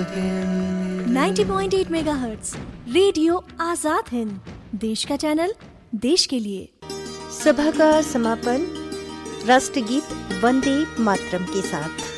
Hind. 90.8 megahertz radio Azad Hind, देश का channel, देश के लिए। सभा का समापन राष्ट्रगीत वंदे मातरम के साथ।